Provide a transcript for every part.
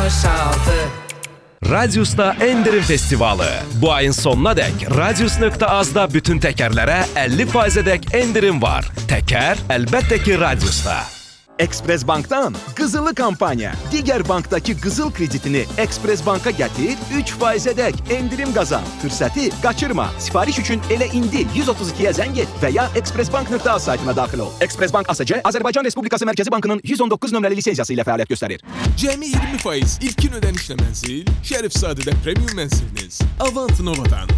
66. Radius'da endirim festivalı. Bu ayın sonuna dək Radius.az-da bütün təkərlərə 50%-dək endirim var. Təkər əlbəttə ki Radius'da. Express Bank'tan Qızılı kampanya. Digər bankdakı qızıl kreditini Express Bank'a gətir, 3%'e dək endirim qazan. Fürsəti qaçırma. Sifariş üçün elə indi 132-yə zəng et və ya expressbank.az saytına daxil ol. Express Bank ASC, Azərbaycan Respublikası Mərkəzi Bankının 119 nömrəli lisenziyası ilə fəaliyyət göstərir. Cəmi 20% ilkin ödənişlə mənzil, Şərifzadədə premium mənziliniz Avant Nova'dan.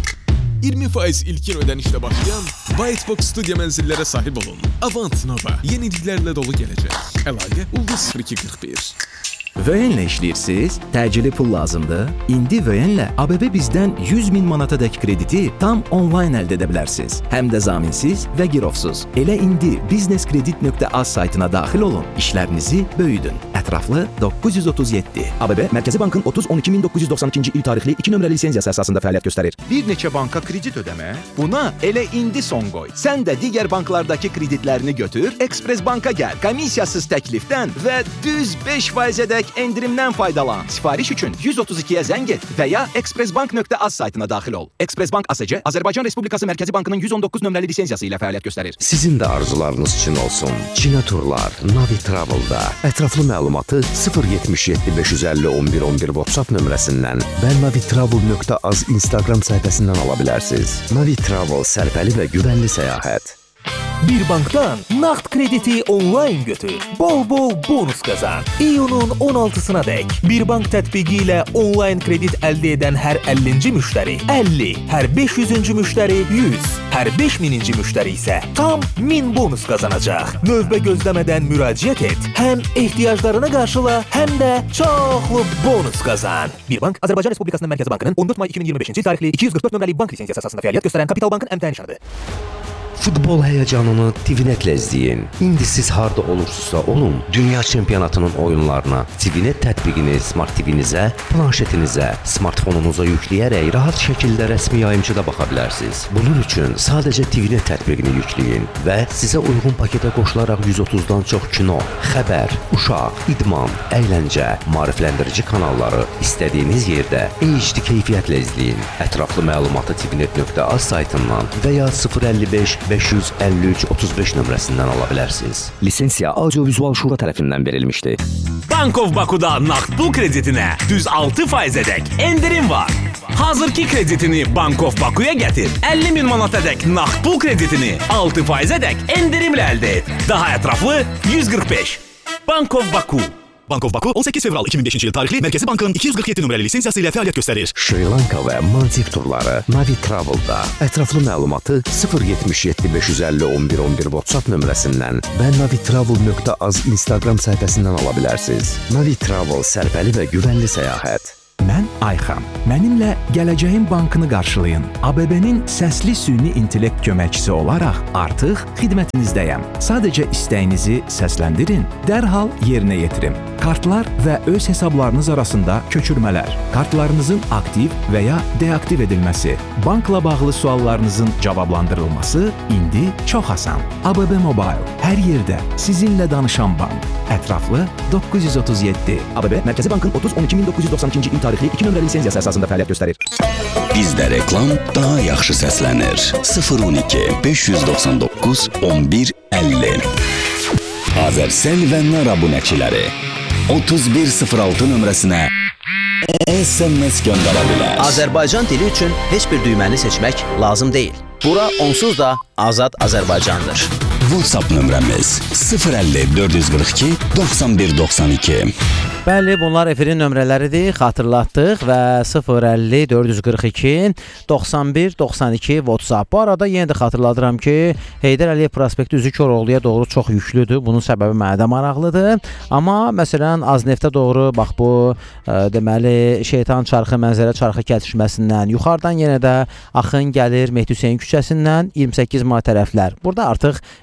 20% ilkin ödənişlə başlayan Whitebox studiya mənzillərə sahib olun. Avant Nova, yeniliklərlə dolu gələcək. Əlaqə Ulduz 0241. Vöyenlə işləyirsiniz? Təcili pul lazımdır? İndi Vöyenlə ABB bizdən 100.000 manata dək krediti tam onlayn əldə edə bilərsiniz. Həm də zaminsiz və girovsuz. Elə indi businesskredit.az saytına daxil olun, işlərinizi böyüdün. Ətraflı 937. ABB Mərkəzi Bankın 30-12-1992-ci il tarixli 2 nömrəli lisenziyası əsasında fəaliyyət göstərir. Bir neçə banka kredit ödəmə? Buna elə indi son qoy. Sən də digər banklardakı kreditlərini götür, Express Bank'a gəl. Komissiyasız təklifdən və düz 5%-ə dək endirimdən faydalan. Sifariş üçün 132-yə zəng et və ya expressbank.az saytına daxil ol. Express Bank ASC, Azərbaycan Respublikası Mərkəzi Bankının 119 nömrəli lisenziyası ilə fəaliyyət göstərir. Sizin də arzularınız üçün olsun. Çinə turlar, Navi Travel'da. Ətraflı məlumatı 077 550 11 11 WhatsApp nömrəsindən və navitravel.az Instagram səhifəsindən ala bilərsiniz. Navi Travel sərfəli və güvənli səyahət. Bir bankdan nağd krediti onlayn götür. Bol-bol bonus qazan. İyunun 16-sına dək Bir bank tətbiqi ilə onlayn kredit əldə edən hər 50-ci müştəri 50, hər 500-cü müştəri 100, hər 5000-ci müştəri isə tam 1000 bonus qazanacaq. Növbə gözləmədən müraciət et. Həm ehtiyaclarına qarşıla, həm də çoxlu bonus qazan. Bir bank Azərbaycan Respublikasının Mərkəzi Bankının 14 may 2025-ci tarixli 244 nömrəli bank lisenziyası əsasında fəaliyyət göstərən Kapital Bankın əmtəh nişanıdır. Futbol həyəcanını TVNet-lə izləyin. İndi siz harda olursunuzsa olun, dünya çempionatının oyunlarına TVNet tətbiqini Smart TV-nizə, planşetinizə, smartfonunuza yükləyərək rahat şəkildə rəsmi yayımçıda baxa bilərsiniz. Bunun üçün sadəcə TVNet tətbiqini yükləyin və sizə uyğun paketə qoşularaq 130-dan çox kino, xəbər, uşaq, idman, əyləncə, maarifləndirici kanalları istədiyiniz yerdə HD keyfiyyətlə izləyin. Ətraflı məlumatı tvnet.az saytından və ya 055 553 35 nömrəsindən ala bilərsiniz. Lisensiya Audiovizual Şura tərəfindən verilmişdir. Bank of Baku'da nağd pul kreditinə düz 6%-ə dək endirim var. Hazırki kreditini Bank of Baku'ya gətir. 50.000 manata dək nağd pul kreditini 6%-ə dək endirimlə əldə et. Daha ətraflı 145. Bank of Baku. Bank of Baku 18 fevral 2005-ci il tarixli Mərkəzi Bankın 247 nömrəli lisenziyası ilə fəaliyyət göstərir. Şri Lanka və Maldiv turları Navi Travel'da. Ətraflı məlumatı 077 550 11 11 WhatsApp nömrəsindən və navitravel.az Instagram səhifəsindən ala bilərsiniz. Navi Travel sərfəli və güvənli səyahət. Mən Ayxan. Mənimlə Gələcəyin Bankını qarşılayın. ABB-nin səsli süni intellekt köməkçisi olaraq artıq xidmətinizdəyəm. Sadəcə istəyinizi səsləndirin, dərhal yerinə yetirim. Kartlar və öz hesablarınız arasında köçürmələr, kartlarınızın aktiv və ya deaktiv edilməsi, bankla bağlı suallarınızın cavablandırılması indi çox asan. ABB Mobile, hər yerdə sizinlə danışan bank. Ətraflı 937. ABB Mərkəzi Bankın 30-12-1992-ci il tarixli 2 nömrəli lisenziyası əsasında fəaliyyət göstərir. Bizdə reklam daha yaxşı səslənir. 012 599 11 50. Azərcell və Nar abunəçiləri 3106 nömrəsinə SMS göndərə bilər. Azərbaycan dili üçün heç bir düyməni seçmək lazım deyil. Bura onsuz da Azad Azərbaycandır. WhatsApp nömrəmiz 050 442 91 92. Bəli, bunlar efirin nömrələridir, xatırlatdıq və 050 442 91 92 WhatsApp. Bu arada yenə də xatırladıram ki, Heydər Əliyev prospekti üzü Koroğluya doğru çox yüklüdür. Bunun səbəbi mənə də maraqlıdır. Amma məsələn Azneftə doğru bax bu deməli Şeytan Çarxı, Mənzərə Çarxı kəsişməsindən, yuxarıdan yenə də axın gəlir Mehdi Hüseyn küçəsindən 28 may tərəflər. Burada artıq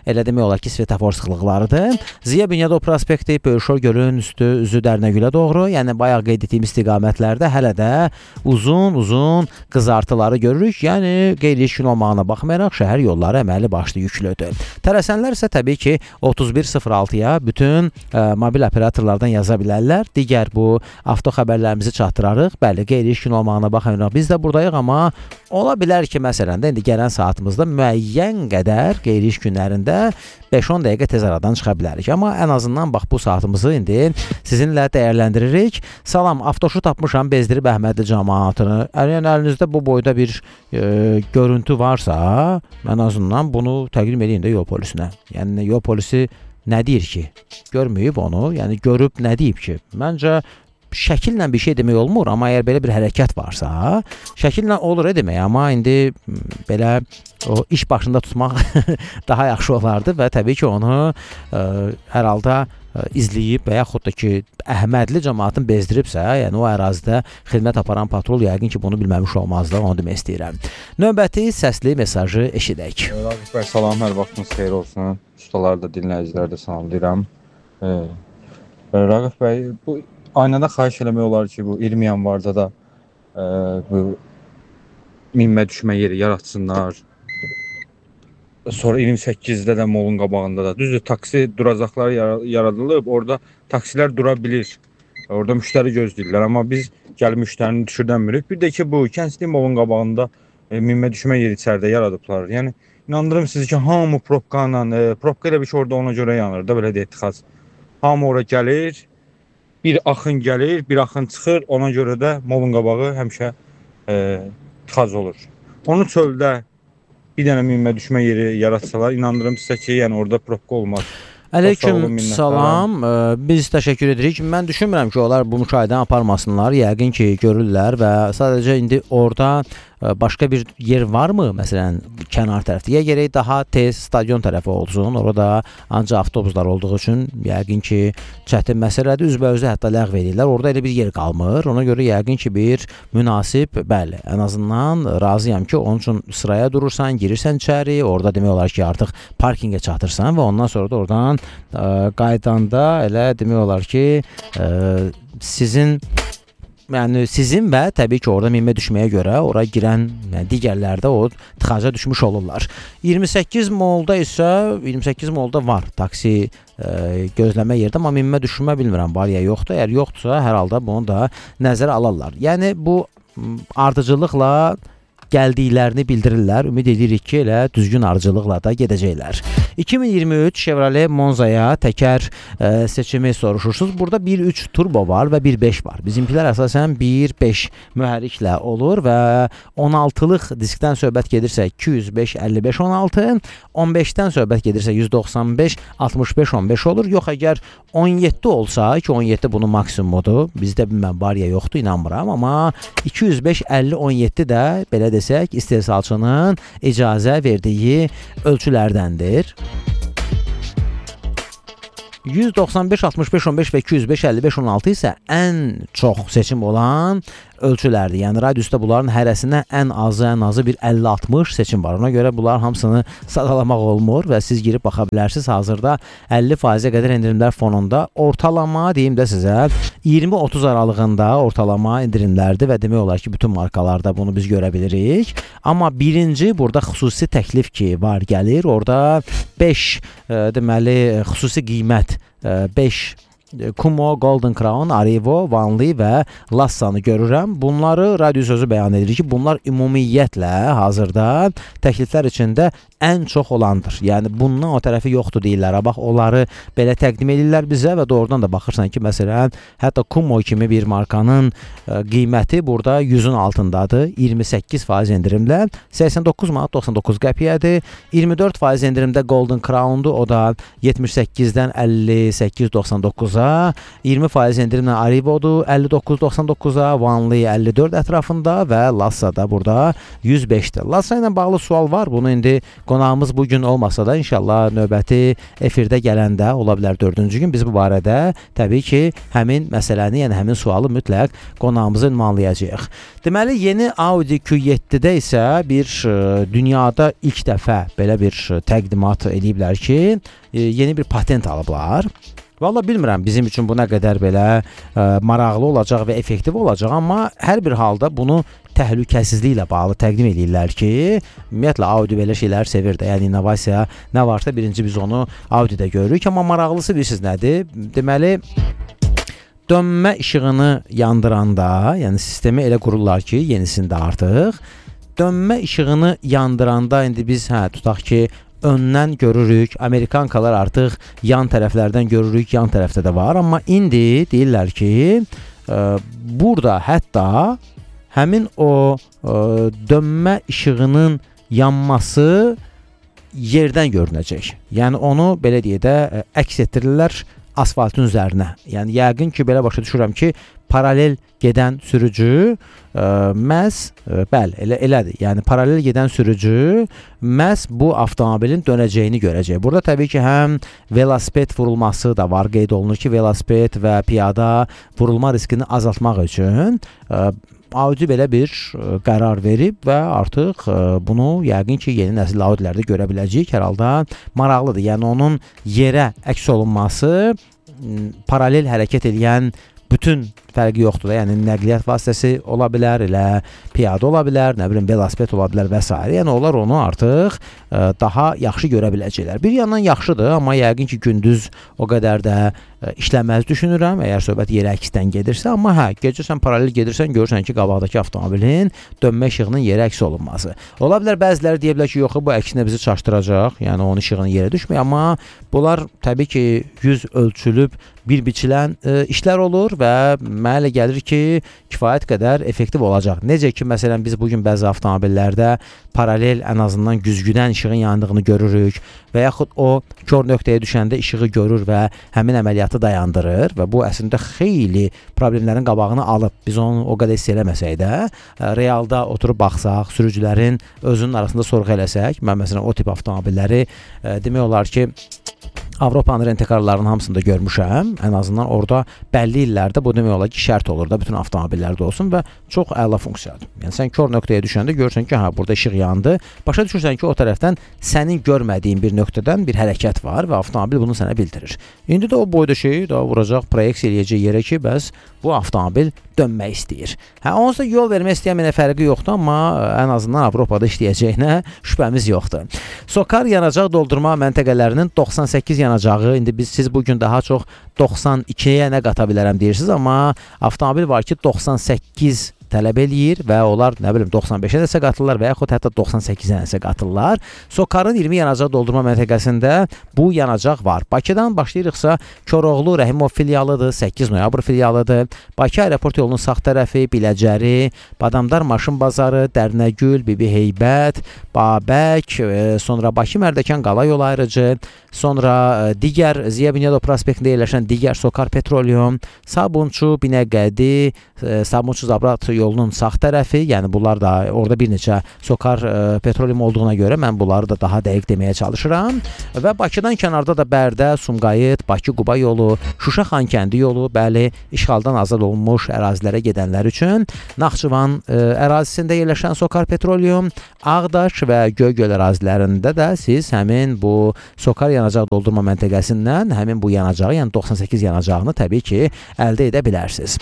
elə demək olar ki, svetofor sıxlıqlarıdır. Ziya Bünyadov prospekti, Böyükşor gölün üstü, üzü Dərnəgülə doğru, yəni bayaq qeyd etdiyim istiqamətlərdə hələ də uzun qızartıları görürük. Yəni qeyri-iş gün olmağına baxmayaraq şəhər yolları əməli başlı yüklüdür. Tələsənlər isə təbii ki 3106-ya bütün mobil operatorlardan yaza bilərlər. Digər bu avto xəbərlərimizi çatdırarıq. Bəli, qeyri-iş gün olmağına baxmayaraq biz də buradayıq, amma ola bilər ki, məsələn də indi gələn saatımızda müəyyən qədər qeyri-iş günlərində 5-10 dəqiqə tez aradan çıxa bilərik. Amma ən azından bax bu saatımızı indi sizinlə dəyərləndiririk. Salam, avtoşu tapmışam Bezdirib Əhmədli cəmaatını. Əlinizdə bu boyda bir görüntü varsa, ən azından bunu təqdim edin də yol polisinə. Yəni yol polisi nə deyir ki? Görməyib onu, yəni görüb nə deyib ki? Məncə şəkillə bir şey demək olmur, amma əgər belə bir hərəkət varsa, şəkillə olur demək, amma indi belə o iş başında tutmaq daha yaxşı olardı və təbii ki onu hər halda izləyib və yaxud da ki Əhmədli cəmaatın bezdiribsə, yəni o ərazidə xidmət aparan patrol yəqin ki bunu bilməmiş olmazdı, onu demək istəyirəm. Növbəti səsli mesajı eşidək. Raqif bəy, salam, hər vaxtınız xeyir olsun. Ustalar da, dinləyicilər də salamlayıram. Raqif bəy, bu aynada xahiş eləmək olar ki, bu 20 yanvarda da bu minmə düşmə yeri yaratsınlar. Sonra 28-də də molun qabağında da. Düzdür, taksi duracaqları yaradılıb, orada taksilər dura bilir. Orada müştəri gözləyirlər, amma biz gəlib müştərini düşürdənmirik. Bir də ki, bu Kənsli molun qabağında minmə düşmə yeri içəridə yaradıblar. Yəni, inandırım sizi ki, hamı propka elə bir ki, orada ona görə yanır da, belə deyək, tıxaz. Hamı ora gəlir, bir axın gəlir, bir axın çıxır, ona görə də molun qabağı həmişə tıxaz olur. Onu çöldə bir dənə minmə düşmə yeri yaratsalar, inandırım sizə ki, yəni orada propka olmaz. Əleyküm salam, biz təşəkkür edirik. Mən düşünmürəm ki, onlar bu müşahidəni aparmasınlar, yəqin ki, görürlər və sadəcə indi orada başqa bir yer varmı? Məsələn, kənar tərəfdə. Ya gərək daha tez stadion tərəfi olsun, orada ancaq avtobuslar olduğu üçün yəqin ki, çətin məsələdir. Üzbə-üzə hətta ləğv edirlər. Orada elə bir yer qalmır. Ona görə yəqin ki, bir münasib, bəli, ən azından razıyam ki, onun üçün sıraya durursan, girirsən içəri, orada demək olar ki, artıq parkingə çatırsan və ondan sonra da oradan qaydanda elə demək olar ki, sizin və təbii ki, orada minmə düşməyə görə ora girən digərlərdə o tıxaca düşmüş olurlar. 28 molda var taksi gözləmə yerdə, amma minmə düşmə bilmirəm, var ya yoxdur. Əgər yoxdursa, hər halda bunu da nəzərə alarlar. Yəni, bu ardıcılıqla gəldiklərini bildirirlər. Ümid edirik ki, elə düzgün ardıcılıqla da gedəcəklər. 2023 Chevrolet Monza'ya təkər seçimi soruşursunuz. Burada 1.3 turbo var və 1.5 var. Bizimkilər əsasən 1.5 mühərriklə olur və 16-lıq diskdən söhbət gedirsə 205, 55, 16, 15-dən söhbət gedirsə 195, 65, 15 olur. Yox, əgər 17 olsa, ki 17 bunun maksimumudur, bizdə bilməm, var ya yoxdur, inanmıram, amma 205, 50, 17 də belə desək, istehsalçının icazə verdiyi ölçülərdəndir. 195, 65, 15 və 205, 55, 16 isə ən çox seçim olan ölçülərdir. Yəni radiusda bunların hərəsinə ən azı bir 50-60 seçim var. Ona görə bunlar hamısını sadalamaq olmur və siz girib baxa bilərsiniz. Hazırda 50%-ə qədər endirimlər fonunda ortalama deyim də sizə 20-30 aralığında ortalama endirimlərdir və demək olar ki, bütün markalarda bunu biz görə bilirik. Amma birinci burada xüsusi təklif ki var gəlir. Orada 5 deməli xüsusi qiymət 5 Kumo, Golden Crown, Arrivo, Vanli və Lassanı görürəm. Bunları radio sözü bəyan edir ki, bunlar ümumiyyətlə hazırda təkliflər içində ən çox olandır. Yəni bundan o tərəfi yoxdur deyirlər. Bax, onları belə təqdim edirlər bizə və doğrudan da baxırsan ki, məsələn, hətta Kumo kimi bir markanın qiyməti burada 100-ün altındadır. 28% endirimlə 89 manat 99 qəpiyyədir. 24% endirimdə Golden Crown'dur. O da 78-dən 58.99-a. 20% endirimlə Arrivo'dur. 59.99-a. Vanli 54 ətrafında və Lassa da burada 105-dir. Lassa ilə bağlı sual var. Bunu indi qonağımız bu gün olmasa da inşallah növbəti efirdə gələndə ola bilər 4-cü gün biz bu barədə təbii ki, həmin məsələni, yəni həmin sualı mütləq qonağımızı ünvanlayacağıq. Deməli, yeni Audi Q7-də isə bir dünyada ilk dəfə belə bir təqdimat ediblər ki, yeni bir patent alıblar. Vallahi bilmirəm bizim üçün bu nə qədər belə maraqlı olacaq və effektiv olacaq, amma hər bir halda bunu təhlükəsizliklə bağlı təqdim edirlər ki, ümumiyyətlə Audi belə şeylər sevir də, yəni innovasiya nə varsa birinci biz onu Audi-də görürük, amma maraqlısı bilirsiniz nədir? Deməli, dönmə işığını yandıranda, yəni sistemi elə qururlar ki, yenisində artıq, dönmə işığını yandıranda indi biz tutaq ki, öndən görürük, Amerikankalar artıq yan tərəflərdən görürük, yan tərəfdə də var, amma indi deyirlər ki, burada hətta həmin o dönmə işığının yanması yerdən görünəcək. Yəni onu belə deyə də əks etdirirlər asfaltın üzərinə. Yəni yəqin ki, belə başa düşürəm ki, paralel gedən sürücü bəli, elədir. Yəni paralel gedən sürücü məhz bu avtomobilin dönəcəyini görəcək. Burada təbii ki, həm velosiped vurulması da var, qeyd olunur ki, velosiped və piyada vurulma riskini azaltmaq üçün Audi belə bir qərar verib və artıq bunu yəqin ki, yeni nəsil Audilərdə görə biləcəyik. Hər halda maraqlıdır. Yəni onun yerə əks olunması paralel hərəkət edən bütün fərqi yoxdur da, yəni nəqliyyat vasitəsi ola bilər, elə piyada ola bilər, nə bilim velosiped ola bilər və s. Yəni onlar onu artıq daha yaxşı görə biləcəklər. Bir yandan yaxşıdır, amma yəqin ki, gündüz o qədər də işləməz düşünürəm, əgər söhbət yerə əksdən gedirsə, amma gecə sən paralel gedirsən, görürsən ki, qabaqdakı avtomobilin dönmə işığının yerə əks olunması. Ola bilər bəziləri deyə bilər ki, yox, bu əksinə bizi çaşdıracaq, yəni onun işığının yerə düşmür, amma bunlar təbii ki, yüz ölçülüb bir biçilən işlər olur və mənə elə gəlir ki, kifayət qədər effektiv olacaq. Necə ki, məsələn, biz bugün bəzi avtomobillərdə paralel ən azından güzgüdən işığın yandığını görürük və yaxud o kör nöqtəyə düşəndə işığı görür və həmin əməliyyatı dayandırır və bu əslində xeyli problemlərin qabağını alıb. Biz onu o qədər hiss eləməsək də, realda oturub baxsaq, sürücülərin özünün arasında sorğu eləsək, mən məsələn o tip avtomobilləri demək olar ki, Avropanın rentekarlarının hamısında görmüşəm. Ən azından orada bəlli illərdə bu demək olar ki, şərt olur da bütün avtomobillərdə olsun və çox əla funksiyadır. Yəni sən kör nöqtəyə düşəndə görürsən ki, burada işıq yandı. Başa düşürsən ki, o tərəfdən sənin görmədiyin bir nöqtədən bir hərəkət var və avtomobil bunu sənə bildirir. İndi də o boyda şeyi daha vuracaq, proyeksiya eləyəcək yerə ki, bəs bu avtomobil dönmək istəyir. Onsuz da yol vermək istəyən mənə fərqi yoxdur, amma ən azından Avropada işləyəcəyinə şübhəmiz yoxdur. Sokar yanacaq doldurma məntəqələrinin 98 yanacağı, indi siz bugün daha çox 92-yə nə qata bilərəm deyirsiniz, amma avtomobil var ki 98 tələb eləyir və onlar, nə bilim, 95-ə nəsə qatırlar və yaxud hətta 98-ə nəsə qatırlar. Sokarın 20 yanacaq doldurma məntəqəsində bu yanacaq var. Bakıdan başlayırıqsa, Koroğlu Rəhimov filialıdır, 8 noyabr filialıdır. Bakı aeroport yolunun sağ tərəfi, Biləcəri, Badamdar Maşın Bazarı, Dərnəgül, Bibi Heybət, Babək, sonra Bakı Mərdəkan Qala yol ayrıcı, sonra digər Ziya Bünyadov prospektində yerləşən digər Sokar Petroleum, Sabunçu, Binəqədi, Sabunçu Zabrat yolunun sağ tərəfi, yəni bunlar da orada bir neçə Sokar Petroleum olduğuna görə mən bunları da daha dəqiq deməyə çalışıram. Və Bakıdan kənarda da Bərdə, Sumqayıt, Bakı-Quba yolu, Şuşa-Xankəndi yolu, bəli, işğaldan azad olunmuş ərazilərə gedənlər üçün, Naxçıvan ərazisində yerləşən Sokar Petroleum, Ağdaş və Göygöl ərazilərində də siz həmin bu Sokar yanacaq doldurma məntəqəsindən həmin bu yanacağı, yəni 98 yanacağını təbii ki, əldə edə bilərsiniz.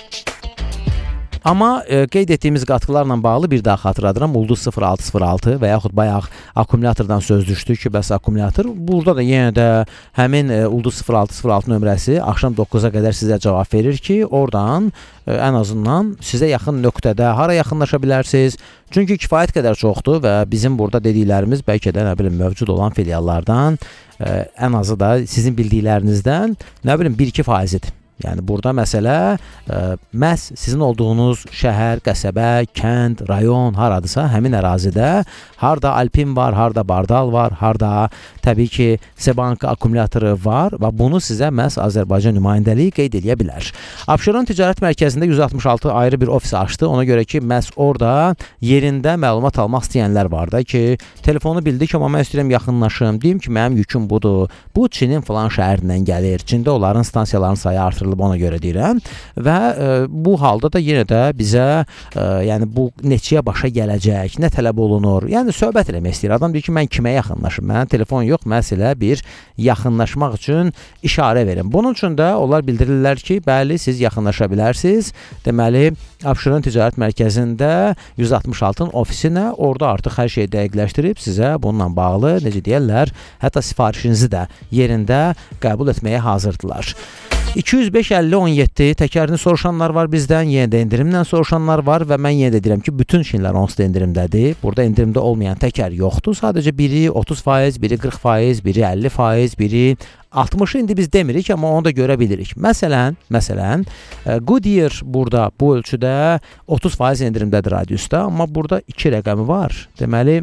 Amma qeyd etdiyimiz qatqılarla bağlı bir daha xatırladıram. Ulduz 0606 və yaxud bayaq akkumulyatordan söz düşdü ki, bəs akkumulyator burada da yenə də həmin Ulduz 0606 nömrəsi axşam 9-a qədər sizə cavab verir ki, oradan ən azından sizə yaxın nöqtədə hara yaxınlaşa bilərsiniz. Çünki kifayət qədər çoxdur və bizim burada dediklərimiz bəlkə də nə bilim mövcud olan filiallardan ən azı da sizin bildiklərinizdən nə bilim 1-2%-dir. Yəni burada məsələ məhz sizin olduğunuz şəhər, qəsəbə, kənd, rayon haradısa, həmin ərazidə harda Alpin var, harda Bardal var, harda təbii ki, Sebank akkumulatoru var və bunu sizə məhz Azərbaycan nümayəndəliyi qeyd edə bilər. Abşeron Ticarət Mərkəzində 166 ayrı bir ofis açdı. Ona görə ki, məhz orada yerində məlumat almaq istəyənlər var da ki, telefonu bildik, amma mən istəyirəm yaxınlaşım, deyim ki, mənim yüküm budur, bu Çinin falan şəhərindən gəlir, Çində onların stansiyalarının sayı artırılıb, ona görə deyirəm və bu halda da yenə də bizə yəni bu neçəyə başa gələcək, nə tələb olunur, yəni söhbət eləmək istəyir. Adam deyir ki, mən kimə yaxınlaşım, mənə telefon yox, məsələ bir yaxınlaşmaq üçün işarə verin. Bunun üçün də onlar bildirirlər ki, bəli, siz yaxınlaşa bilərsiniz. Deməli, Abşeron Ticarət Mərkəzində 166-nın ofisinə, orada artıq hər şeyi dəqiqləşdirib sizə bununla bağlı, necə deyərlər, hətta sifarişinizi də yerində qəbul etməyə hazırdılar. 205-50-17 təkərini soruşanlar var bizdən, yenə də endirimlə soruşanlar var və mən yenə də deyirəm ki, bütün Çinlər onsuz da endirimdədir. Burada endirimdə olmayan təkər yoxdur. Sadəcə biri 30%, biri 40%, biri 50%, biri 60-ı indi biz demirik, amma onu da görə bilirik. Məsələn, Goodyear burada bu ölçüdə 30% endirimdədir radiusda, amma burada 2 rəqəmi var. Deməli,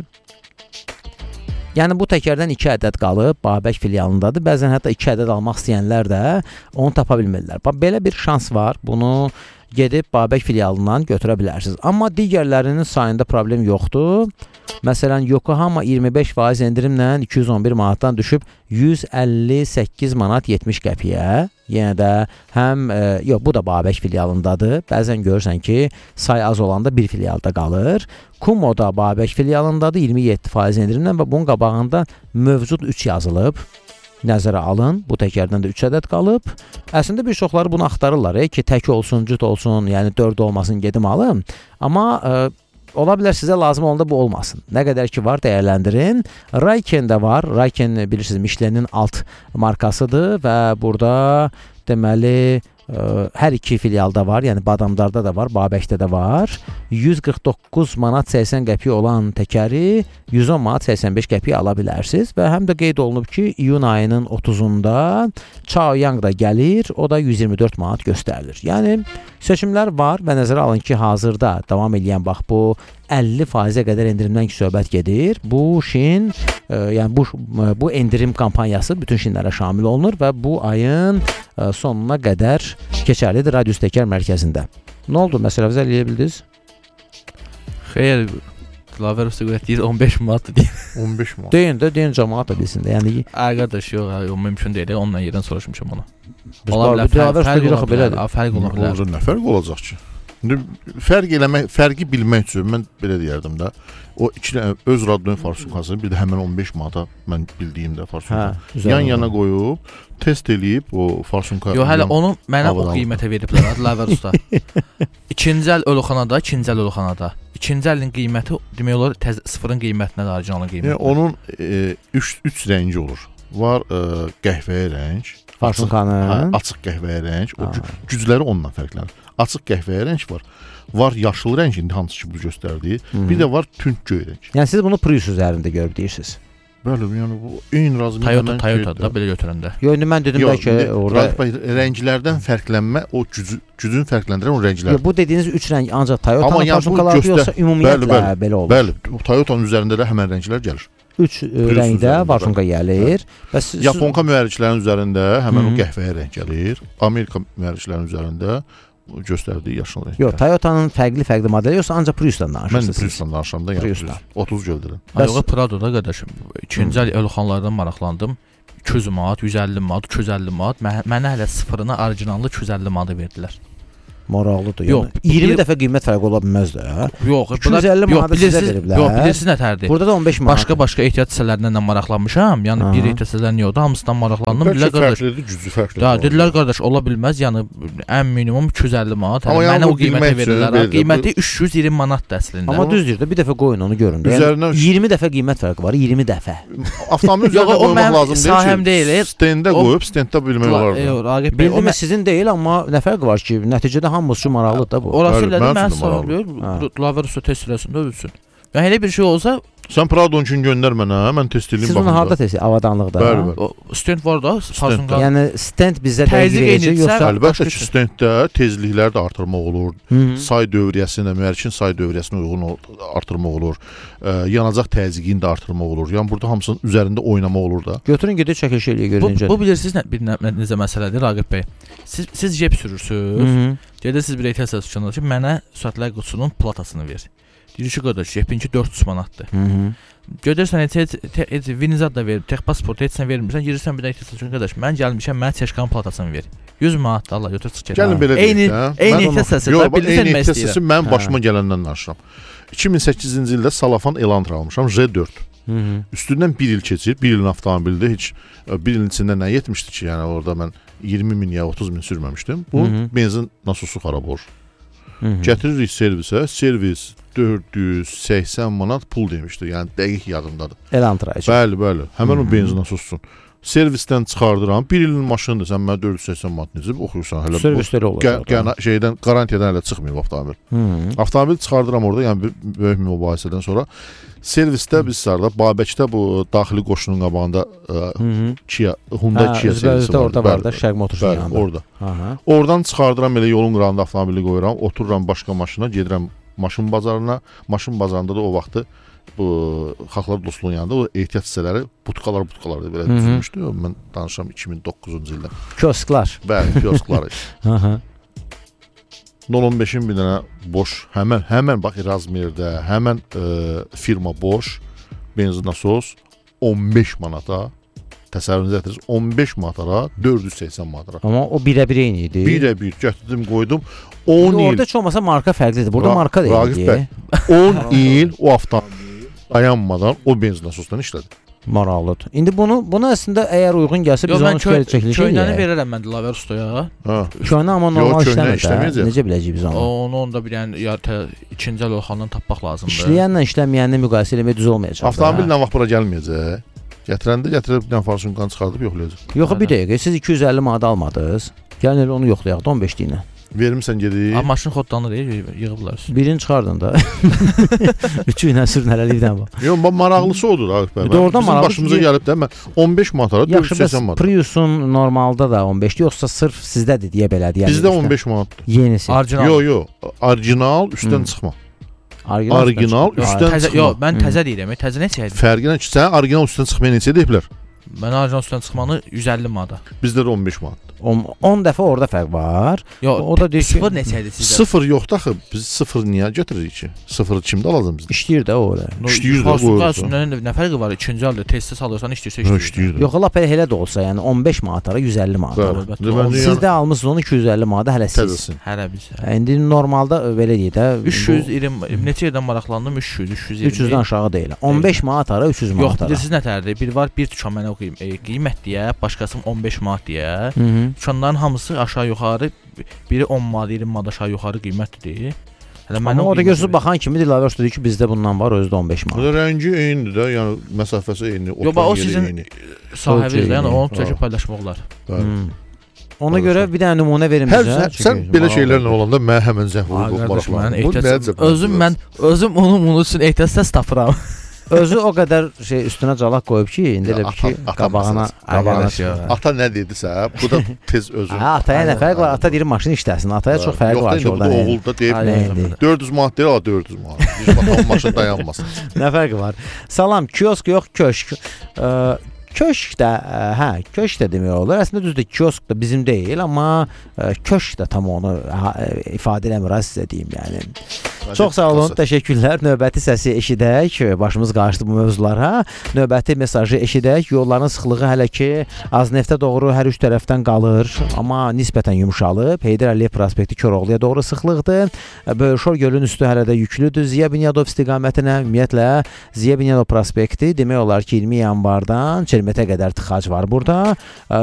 yəni bu təkərdən 2 ədəd qalıb, Babək filialındadır. Bəzən hətta 2 ədəd almaq istəyənlər də onu tapa bilmirlər. Belə bir şans var. Bunu gedib Babək filialından götürə bilərsiniz. Amma digərlərinin sayında problem yoxdur. Məsələn, Yokohama 25% endirimlə 211 manatdan düşüb 158 manat 70 qəpiyə. Yenə də həm, yox, bu da Babək filialındadır. Bəzən görürsən ki, say az olanda bir filialda qalır. Kumo da Babək filialındadır 27% endirimlə və bunun qabağında mövcud 3 yazılıb. Nəzərə alın, bu təkərdən də 3 ədəd qalıb. Əslində bir çoxları bunu axtarırlar ki, tək olsun, cüt olsun, yəni 4 olmasın, gedim alım. Amma ola bilər sizə lazım olanda bu olmasın. Nə qədər ki var, dəyərləndirin. Raiken də var. Raiken bilirsiniz Michelin'in alt markasıdır və burada deməli hər iki filialda var, yəni Badamdarda da var, Babəkdə də var. 149 manat 80 qəpiyə olan təkəri 110 manat 85 qəpiyə ala bilərsiniz və həm də qeyd olunub ki, iyun ayının 30-unda Chaoyang da gəlir, o da 124 manat göstərilir. Yəni seçimlər var və nəzərə alın ki, hazırda davam edən bax bu 50%-ə qədər endirimdən ki, söhbət gedir. Bu Şin, yəni bu endirim kampanyası bütün Şinlərə şamil olunur və bu ayın sonuna qədər keçərlidir Radius Təkər mərkəzində. Nə oldu? Məsələnizi eləyə bildiniz? Xeyr, Dilaver usta deyir 15 manatdır deyir. 15 manat. Deyin cəmaət da bilsin də. Yəni qardaş yox, mümkün deyil. Onunla yerdən soruşmuşam ona. Ola bilər, fərq ola bilər. Nə fərq olacaq ki? Fərqi bilmək üçün mən belə deyərdim də, o öz radionun farsunkasını bir də həmən 15 manata mən bildiyimdə farsunka yan-yana qoyub, test eləyib o farsunka... Yox, hələ onu mənə o qiymətə veriblər, Dilaver usta. İkinci əl ölüxanada, ikinci əl ölüxanada. İkinci əlin qiyməti, demək olar, sıfırın qiymətinə də orijinalın qiymətinə. Onun 3 rəngi olur. Var qəhvəyə rəng, açıq qəhvəyə rəng, o gücləri onunla fərqlənir. Açıq qəhvəyə rəng var. Var yaşıl rəng, indi hansı ki bu göstərdiyi. Bir də var tünd göy rəng. Yəni siz bunu Prius üzərində görüb deyirsiniz. Bəli, yəni bu eyni razı Toyota-da belə götürəndə. Yox, indi mən dedim bəlkə orada rənglərdən fərqlənmə, o gücünü fərqləndirən o rənglər. Yox, bu dediyiniz 3 rəng ancaq Toyota-nın farsunkaları yoxsa ümumiyyətlə belə olur. Bəli, Toyota-nın üzərində də həmən rənglər gəlir. 3 rəngdə farsunka gəlir. Yaponka mühərriklərinin üzərində həmən o qəhvəyə rəng gəlir. Amerika mühərriklərinin üzərində göstərdiyi yaşıl rəng. Yox, Toyota-nın fərqli modeli yoxsa ancaq Prius-dan danışırsınız. Mən Prius-dan danışıram da, yəni 30 gördürəm. Yox, Prado-da qardaşım, ikinci əl ölüxanlardan maraqlandım. 200 manat, 150 manat, 250 manat. Mənə hələ sıfırına orijinallı 250 manat verdilər. Maraqlıdır. Yox, 20 dəfə qiymət fərqi ola bilməz də. Yox, 250 manata sizə veriblər. Yox, bilirsiniz nətərdir? Burada da 15 manat. Başqa ehtiyat hissələrindən də maraqlanmışam. Yəni bir ehtiyat hissələrindən yoxdur, hamısından maraqlandım. Bəlkə fərqlidir, gücü fərqlidir. Da, dedilər qardaş, ola bilməz. Yəni ən minimum 250 manat. Mənə o qiymətə verirlər. Qiyməti 320 manatdır əslində. Amma düzdür də, bir dəfə qoyun onu görün də. 20 dəfə qiymət fərqi var, 20 dəfə. Avtomobil üzərində qoymaq lazım deyil. Sahəm deyil. Stenddə qoyub, stenddə bilmək olar. Bildim sizin deyil, amma nə fərqi var ki, nəticədə hamısı üçün maraqlıdır. Orası elədir, mən sağlayır, Dilaver usta test eləsin də ölsün. Yəni elə bir şey olsa sən Pradon üçün göndər mənə, mən test edeyim Siz onu harda test avadanlıqda? Bəli. Stent var da, Farsunqan. Yəni stent bizə dəqiq verəcək yoxsa əlbəttə ki, stentdə tezlikləri də artırmaq olur. Say dövriyyəsini, mühərrikin say dövriyyəsinə uyğun artırmaq olur. Yanacaq təzyiqini də artırmaq olur. Yəni burada hamısının üzərində oynamaq olur da. Götürün gedib çəkiliş eləyə görün necə. Bu bilirsiniz necə məsələdir Raqib bəy. Siz jep sürürsüz. Gedirsiniz bir ehtiyat səsində ki, mənə sürətlər qutusunun platasını ver. Deyir ki, qardaş, jepinki 400 manatdır. Gedirsən heç vinizat da ver, tex pasport heç sən vermirsən, girirsən bir də ehtiyat səsində qardaş, mən gəlmişəm, mənə çeşkan platasını ver. 100 manat da Allah götür çıx get. Gəlin belə deyək də. Eyni ehtiyat səsi. Eyni ehtiyat səsi mənim başıma gələndən danışıram. 2008-ci ildə Salafan Elantra almışam, J4. Üstündən 1 il keçir, 1 ilin avtomobildə heç 1 ilin içində nə yetmişdi ki, yəni orada mən 20 min ya 30 min sürməmişdim. Bu benzin nasosu xarab olur. Gətiririk servisə, servis 480 manat pul demişdi. Yəni dəqiq yadımdadır. Elantra. Bəli. Həmin o benzin nasosusun. Servisdən çıxardıram. 1 ilin maşınıdır. Sən mənə 480 manat necə oxuyursan hələ. Servisləri olacaq. Şeydən qarantiyadan hələ çıxmayıb avtomobil. Avtomobil çıxardıram orada, yəni böyük mübahisədən sonra. Servisdə biz sarda Babəkdə bu daxili qoşunun qabağında Hyundai Kia servisi var. Orada var da Şərq Motorsun yanında. Orada. Oradan çıxardıram elə yolun qırağında avtomobili qoyuram, otururam başqa maşına, gedirəm maşın bazarına. Maşın bazarında da o vaxtı bu Xalqlar Dostluğunun yanında o ehtiyat hissələri butkalar da belə düzülmüşdü. Mən danışıram 2009-cu ildə. Kiosklar. Bəli, kiosklar. 0.15-in bir dənə boş, həmən bax Razmerdə, həmən firma boş, benzin nasos 15 manata, təsəvvürünüzə gətirsiniz, 15 manatara, 480 manatara. Amma o birə-bir eyni idi. Birə-bir götürdüm, qoydum. 10 il. Orada heç olmasa marka fərqlidir. Burada marka deyildi. 10 il o avtomobil dayanmadan o benzin nasosdan işlədi. Maraqlıdır. İndi bunu əslində əgər uyğun gəlsə biz onu çəkiliş edək. Köynəni verərəm mən Dilaver ustaya. Köynə amma normal işləmir. Necə biləcəyik biz onu? Onu onda bir ikinci əl orxandan tapmaq lazımdır. İşləyənlə işləməyəni müqayisə eləmək düz olmayacaq. Avtomobillə vaxt bura gəlməyəcək. Gətirəndə gətirib bir dənə Farsunqan çıxardıb yoxlayacaq. Yox, bir dəqiqə. Siz 250 manat almadınız. Gəlin onu yoxlayaq da 15 deyinə. Vermirsən gedik. Maşın xoddanır, yığıblar. Birini çıxardın da. Üçü ilə sürünəliyikdən var. Yox, maraqlısı odur Arif bəy. Bizim başımıza gəlib də mən 15 manatara 480 manat. Priusun normalda da 15-dir, yoxsa sırf sizdədir deyə belədir. Bizdə 15 manatdır. Yenisi. Yox, orijinal üstdən çıxma. Orijinal üstdən çıxma. Yox, mən təzə deyirəm. Təzə neçə idi? Fərqi nə ki, sən orijinal üstdən çıxmaya neçə deyiblər? Mən orijinal üstdən çıxmanı 150 manata. Bizdə də 15 manat. 10 dəfə orada fərq var. Yox, o da deyir ki, 0 neçə idi sizdə? 0 yoxdur axı. Biz 0 niyə götürürük ki? 0 kimdə alacağıq biz? İşləyir də o orada. İşləyir də o. Nə fərqi var? İkinci əldə testdə salırsan, işləyirsə işləyir. Yox, lap elə də olsa, yəni 15 manatlara 150 manat. Siz də almısınız onu 250 manata hələ siz. Hələ biz. İndi normalda belə deyək də 320 neçə yerdən maraqlandım? 300, 300-dən aşağı deyil. 15 manatlara 300 manatlara. Yox, bilirsiniz nə tərdir? Bir var, bir dükan mənə qiymət deyə, başqasının 15 manat deyə. Dükanların hamısı aşağı yuxarı, biri 10 manat, 20 manat aşağı yuxarı qiymətlidir. Amma o da gözü baxan kimi Dilaver dedi ki, bizdə bundan var, özü də 15 manat. Rəngi eynidir də, yəni məsafəsi eyni, oturan yeri eyni. Sahibiniz də, yəni onu çəkib paylaşmaq olar. Ona görə bir dənə nümunə verin bizə. Sən belə şeylərlə olanda mən həmən zəng vurub maraqlandım. Özüm onun üçün ehtiyat səs tapıram. Özü o qədər üstünə calaq qoyub ki, indi elə bir ki, qabağına ata nə dedisə, bu da tez özü. Ataya nə fərq var? Ata deyir maşın işləsin. Ataya çox fərq var ki, oradan. Yox, oğul da deyib 400 manat deyir, 400 manat. Biz bakalım maşın dayanmasın. Nə fərqi var? Salam, kiosk yox, köşk. Köşk də, köşk də demək olur. Əslində düzdür, kiosk da bizim deyil, amma köşk də tam onu ifadə eləmir, sizə deyim yəni. Çox sağ olun, təşəkkürlər. Növbəti səsi eşidək, başımız qarışdı bu mövzulara. Növbəti mesajı eşidək. Yolların sıxlığı hələ ki az neftə doğru hər üç tərəfdən qalır, amma nisbətən yumşalıb. Heydər Əliyev prospekti Koroğluya doğru sıxlıqdır. Böyükşor gölün üstü hələ də yüklüdür. Ziya Bünyadov istiqamətinə ümumiyyətlə Ziya Bünyadov prospekti demək olar ki 20 yanvardan Çelmetə qədər tıxac var burada.